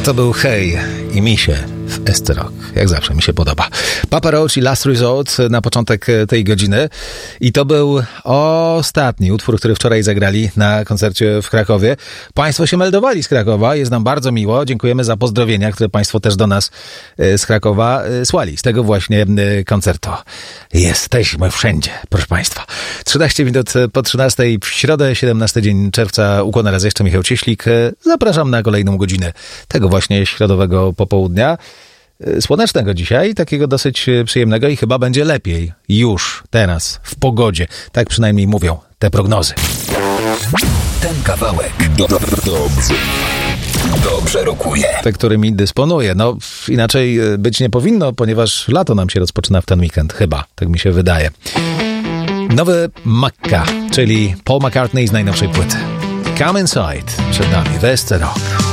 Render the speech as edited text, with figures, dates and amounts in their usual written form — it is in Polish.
To był Hej i Misie w SC Rock. Jak zawsze mi się podoba. Papa Roach i Last Resort na początek tej godziny. I to był ostatni utwór, który wczoraj zagrali na koncercie w Krakowie. Państwo się meldowali z Krakowa. Jest nam bardzo miło. Dziękujemy za pozdrowienia, które Państwo też do nas z Krakowa słali. Z tego właśnie koncertu. Jesteśmy wszędzie, proszę Państwa. 13 minut po 13 w środę, 17 dzień czerwca. Ukłon raz jeszcze Michał Cieślik. Zapraszam na kolejną godzinę tego właśnie środowego popołudnia. Słonecznego dzisiaj, takiego dosyć przyjemnego i chyba będzie lepiej już teraz w pogodzie. Tak przynajmniej mówią te prognozy. Ten kawałek dobrze rokuje. Te, którymi dysponuję. No inaczej być nie powinno, ponieważ lato nam się rozpoczyna w ten weekend. Chyba, tak mi się wydaje. Nowy Macca, czyli Paul McCartney z najnowszej płyty. Come Inside przed nami, w SC Rock.